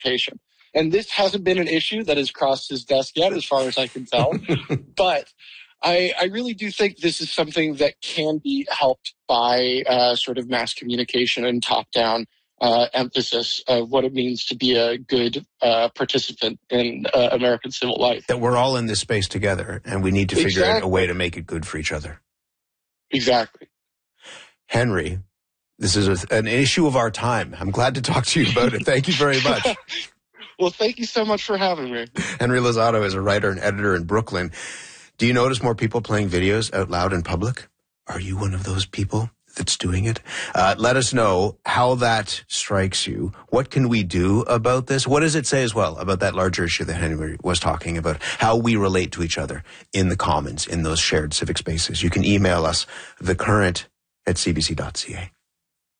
interpretation. And this hasn't been an issue that has crossed his desk yet, as far as I can tell. But I really do think this is something that can be helped by sort of mass communication and top-down emphasis of what it means to be a good participant in American civil life. That we're all in this space together, and we need to figure out a way to make it good for each other. Exactly. Henry, this is an issue of our time. I'm glad to talk to you about it. Thank you very much. Well, thank you so much for having me. Henry Lozado is a writer and editor in Brooklyn. Do you notice more people playing videos out loud in public? Are you one of those people that's doing it? Let us know how that strikes you. What can we do about this? What does it say as well about that larger issue that Henry was talking about, how we relate to each other in the commons, in those shared civic spaces? You can email us, thecurrent@cbc.ca.